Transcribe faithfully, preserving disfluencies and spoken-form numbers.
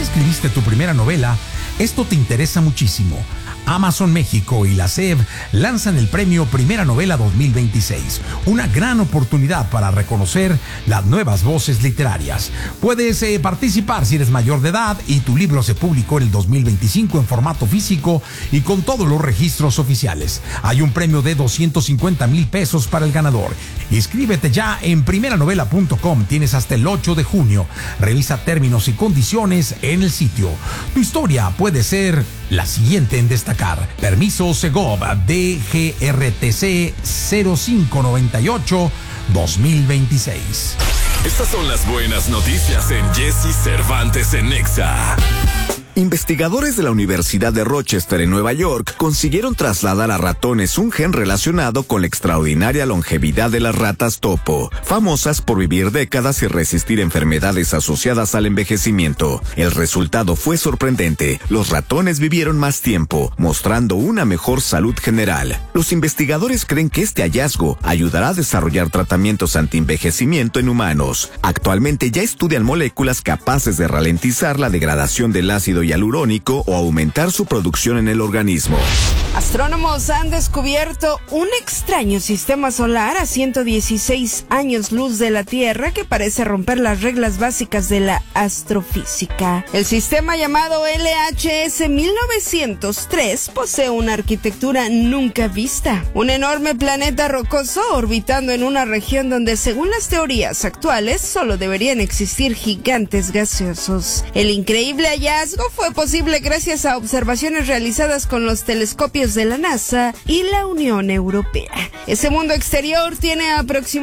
escribiste tu primera novela, esto te interesa muchísimo. Amazon México y la S E B lanzan el premio Primera Novela dos mil veintiséis, una gran oportunidad para reconocer las nuevas voces literarias. Puedes eh, participar si eres mayor de edad y tu libro se publicó en el dos mil veinticinco en formato físico y con todos los registros oficiales. Hay un premio de doscientos cincuenta mil pesos para el ganador. Inscríbete ya en primera novela punto com. Tienes hasta el ocho de junio. Revisa términos y condiciones en el sitio. Tu historia puede ser la siguiente en destacar. Permiso Segov D G R T C cero cinco nueve ocho dos mil veintiséis. Estas son las buenas noticias en Jesse Cervantes en Nexa. Investigadores de la Universidad de Rochester en Nueva York consiguieron trasladar a ratones un gen relacionado con la extraordinaria longevidad de las ratas topo, famosas por vivir décadas y resistir enfermedades asociadas al envejecimiento. El resultado fue sorprendente. Los ratones vivieron más tiempo, mostrando una mejor salud general. Los investigadores creen que este hallazgo ayudará a desarrollar tratamientos antienvejecimiento en humanos. Actualmente ya estudian moléculas capaces de ralentizar la degradación del ácido hialurónico o aumentar su producción en el organismo. Astrónomos han descubierto un extraño sistema solar a ciento dieciséis años luz de la Tierra que parece romper las reglas básicas de la astrofísica. El sistema llamado L H S mil novecientos tres posee una arquitectura nunca vista. Un enorme planeta rocoso orbitando en una región donde, según las teorías actuales, solo deberían existir gigantes gaseosos. El increíble hallazgo fue posible gracias a observaciones realizadas con los telescopios de la NASA y la Unión Europea. Ese mundo exterior tiene aproximadamente